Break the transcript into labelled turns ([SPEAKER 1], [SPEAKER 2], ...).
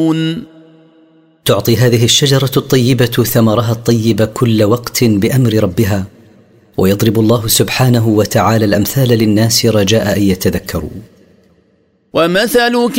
[SPEAKER 1] تعطي هذه الشجرة الطيبة ثمرها الطيب كل وقت بأمر ربها، ويضرب الله سبحانه وتعالى الأمثال للناس رجاء أن يتذكروا.
[SPEAKER 2] ومثل